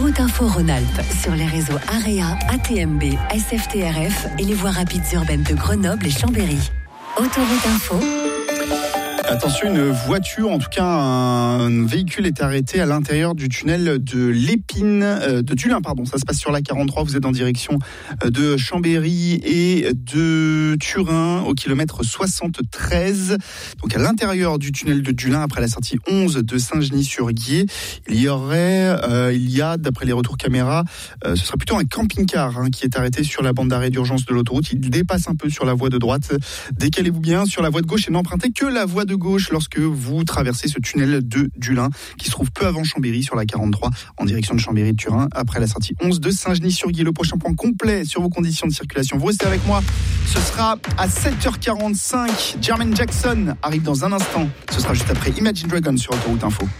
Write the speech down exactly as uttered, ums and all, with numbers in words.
Autoroute Info Rhône-Alpes sur les réseaux AREA, A T M B, S F T R F et les voies rapides urbaines de Grenoble et Chambéry. Autoroute Info. Attention, une voiture, en tout cas un véhicule est arrêté à l'intérieur du tunnel de l'Épine, euh, de Dullin, pardon. Ça se passe sur la quarante-trois, vous êtes en direction de Chambéry et de Turin au kilomètre soixante-treize. Donc à l'intérieur du tunnel de Dullin, après la sortie onze de Saint-Genis-sur-Guiers, il y aurait, euh, il y a, d'après les retours caméra, euh, ce serait plutôt un camping-car hein, qui est arrêté sur la bande d'arrêt d'urgence de l'autoroute. Il dépasse un peu sur la voie de droite. Décalez-vous bien sur la voie de gauche et n'empruntez que la voie de gauche lorsque vous traversez ce tunnel de Dullin qui se trouve peu avant Chambéry sur la quarante-trois en direction de Chambéry de Turin après la sortie onze de Saint-Genis-sur-Guiers. Le prochain point complet sur vos conditions de circulation. Vous restez avec moi, ce sera à sept heures quarante-cinq. Jermaine Jackson arrive dans un instant. Ce sera juste après Imagine Dragons sur Autoroute Info.